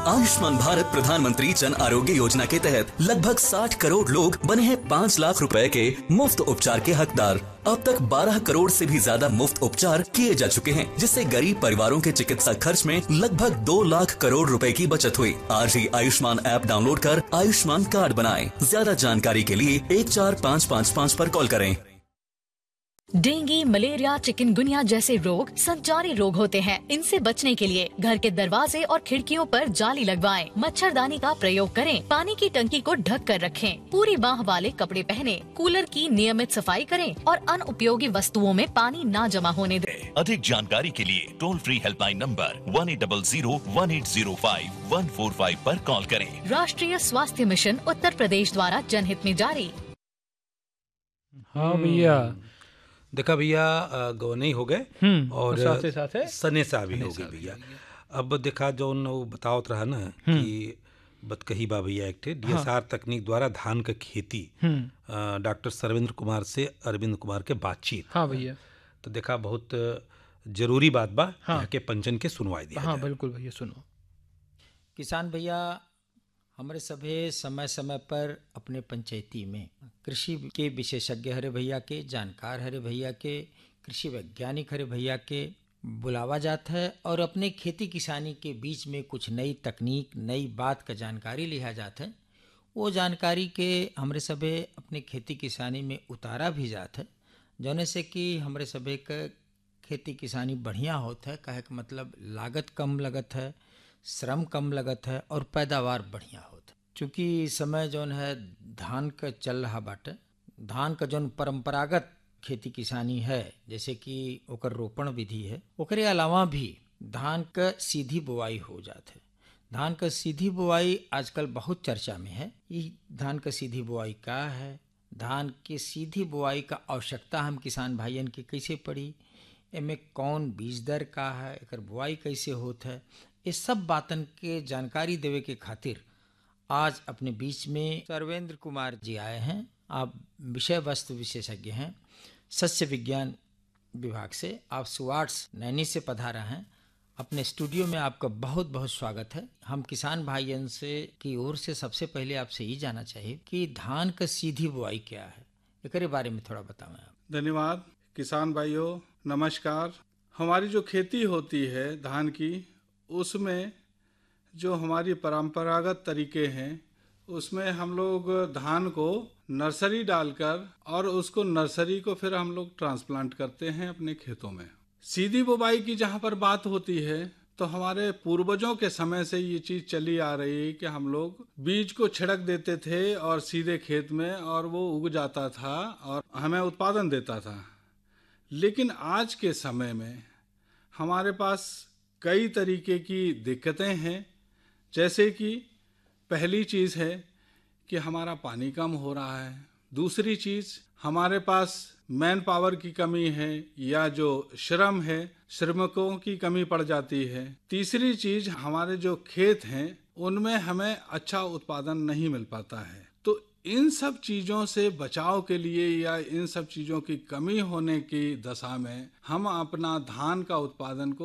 आयुष्मान भारत प्रधानमंत्री जन आरोग्य योजना के तहत लगभग 60 करोड़ लोग बने हैं 5 लाख रुपए के मुफ्त उपचार के हकदार। अब तक 12 करोड़ से भी ज्यादा मुफ्त उपचार किए जा चुके हैं, जिससे गरीब परिवारों के चिकित्सा खर्च में लगभग 2 लाख करोड़ रुपए की बचत हुई। आज ही आयुष्मान ऐप डाउनलोड कर आयुष्मान कार्ड बनाएं। ज्यादा जानकारी के लिए 14555 पर कॉल करें। डेंगू, मलेरिया, चिकनगुनिया जैसे रोग संचारी रोग होते हैं। इनसे बचने के लिए घर के दरवाजे और खिड़कियों पर जाली लगवाएं, मच्छरदानी का प्रयोग करें, पानी की टंकी को ढक कर रखें, पूरी बाह वाले कपड़े पहने, कूलर की नियमित सफाई करें और अनुपयोगी वस्तुओं में पानी ना जमा होने दें। अधिक जानकारी के लिए टोल फ्री हेल्पलाइन नंबर 1800-1805-145 पर कॉल करें। राष्ट्रीय स्वास्थ्य मिशन उत्तर प्रदेश द्वारा जनहित में जारी। हाँ भैया, देखा भैया गौने हो गए और साथे सनेसा भी हो गई भैया। अब देखा जो बतावत रहा ना कि बतकही बा भैया एक ठे DSR तकनीक द्वारा धान का खेती डॉक्टर सर्वेंद्र कुमार से अरविंद कुमार के बातचीत। हाँ भैया, तो देखा बहुत जरूरी बात बा यहाँ के पंचन के सुनवाई दिया। हाँ बिल्कुल भैया, सुनो। किसान भैया, हमारे सभे समय समय पर अपने पंचायती में कृषि के विशेषज्ञ हरे भैया के, जानकार हरे भैया के, कृषि वैज्ञानिक हरे भैया के बुलावा जाता है और अपने खेती किसानी के बीच में कुछ नई तकनीक, नई बात का जानकारी लिया जाता है। वो जानकारी के हमारे सभे अपने खेती किसानी में उतारा भी जाता है, जौने से कि हमारे सभे का खेती किसानी बढ़िया होता है। कहे का मतलब लागत कम लगत है, श्रम कम लगत है और पैदावार बढ़िया होता है। चूँकि समय जौन है धान का चल रहा बाटे, धान का जौन परंपरागत खेती किसानी है, जैसे कि ओकर रोपण विधि है, ओकरे अलावा भी धान का सीधी बुआई हो जाता है। धान का सीधी बुआई आजकल बहुत चर्चा में है। ये धान का सीधी बुआई का है, धान के सीधी बुआई का आवश्यकता हम किसान भाइयन के कैसे पड़ी, एमे कौन बीज दर का है, एकर बुआई कैसे होता है, ये सब बातन के जानकारी देवे के खातिर आज अपने बीच में सर्वेंद्र कुमार जी आए हैं। आप विषय वस्तु विशेषज्ञ हैं, सस्य विज्ञान विभाग से। आप सुवाट्स नैनी से पधारा हैं। अपने स्टूडियो में आपका बहुत बहुत स्वागत है। हम किसान भाइयों से की ओर से सबसे पहले आपसे ये जानना चाहिए कि धान का सीधी बुआई क्या है, इसके बारे में थोड़ा बताएं आप। धन्यवाद। किसान भाइयों नमस्कार। हमारी जो खेती होती है धान की, उसमें जो हमारी परंपरागत तरीके हैं, उसमें हम लोग धान को नर्सरी डालकर और उसको नर्सरी को फिर हम लोग ट्रांसप्लांट करते हैं अपने खेतों में। सीधी बुवाई की जहाँ पर बात होती है, तो हमारे पूर्वजों के समय से ये चीज़ चली आ रही है कि हम लोग बीज को छिड़क देते थे और सीधे खेत में, और वो उग जाता था और हमें उत्पादन देता था। लेकिन आज के समय में हमारे पास कई तरीके की दिक्कतें हैं। जैसे कि पहली चीज़ है कि हमारा पानी कम हो रहा है। दूसरी चीज़, हमारे पास मैन पावर की कमी है या जो श्रम है, श्रमिकों की कमी पड़ जाती है। तीसरी चीज़, हमारे जो खेत हैं उनमें हमें अच्छा उत्पादन नहीं मिल पाता है। तो इन सब चीज़ों से बचाव के लिए या इन सब चीज़ों की कमी होने की दशा में हम अपना धान का उत्पादन को